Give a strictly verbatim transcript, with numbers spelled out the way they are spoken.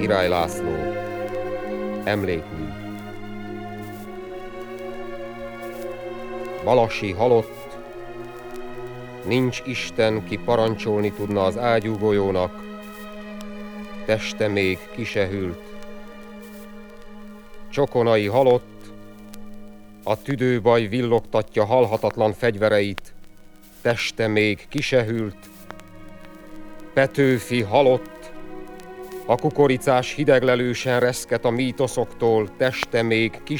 Király László. Emlékmű. Balasi halott, nincs Isten, ki parancsolni tudna az ágyú golyónak, teste még ki se hűlt. Csokonai halott, a tüdőbaj villogtatja halhatatlan fegyvereit, teste még ki se hűlt. Petőfi halott, a kukoricás hideglelősen reszket a mítoszoktól, teste még ki